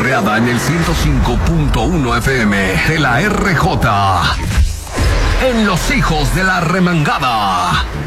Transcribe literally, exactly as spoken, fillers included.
cotorreada en el ciento cinco punto uno F M de la R J. En Los Hijos de la Remangada.